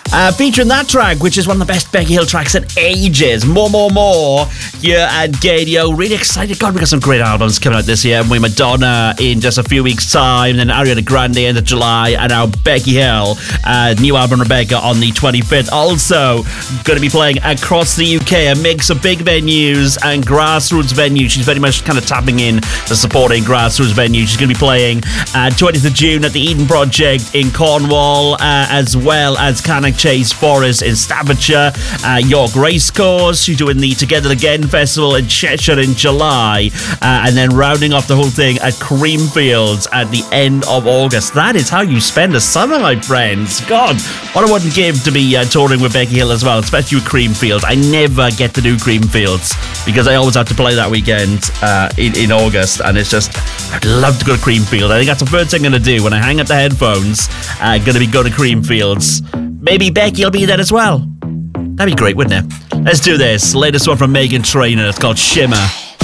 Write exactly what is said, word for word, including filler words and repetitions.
Uh, featuring that track, which is one of the best Becky Hill tracks in ages. More, more, more here at Gadio. Really excited. God, we got some great albums coming out this year. We Madonna in just a few weeks' time, then Ariana Grande end of July, and now Becky Hill, uh, new album Rebecca on the twenty-fifth. Also, going to be playing across the U K, a mix of big venues and grassroots venues. She's very much kind of tapping in to supporting grassroots venues. She's going to be playing uh, twentieth of June at the Eden Project in Cornwall, uh, as well as Cannock Chase Forest in Staffordshire, uh, York Racecourse. She's doing the Together Again Festival in Cheshire in July, uh, and then rounding off the whole thing at Creamfields at the end of August. That is how you spend a summer, my friends. God, what I wouldn't give to be uh, touring with Becky Hill as well, especially with Creamfields. I never get to do Creamfields because I always have to play that weekend uh, in, in August, and it's just, I'd love to go to Creamfields. I think that's the first thing I'm going to do when I hang up the headphones. I'm uh, going to be go to Creamfields. Maybe Becky will be there as well. That'd be great, wouldn't it? Let's do this. Latest one from Meghan Trainor. It's called Shimmer.